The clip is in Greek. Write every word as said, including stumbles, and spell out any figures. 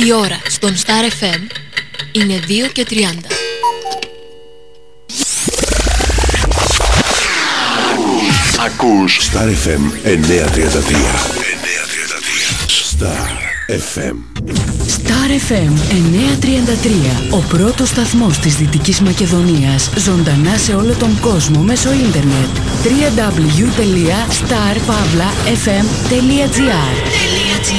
Η ώρα στον Star εφ εμ είναι δύο και τριάντα. Ακούς Star εφ εμ εννιακόσια τριάντα τρία. Star εφ εμ. Star εφ εμ εννιακόσια τριάντα τρία. Ο πρώτος σταθμός της Δυτικής Μακεδονίας. Ζωντανά σε όλο τον κόσμο μέσω ίντερνετ. double-u double-u double-u τελεία star pavla f m τελεία g r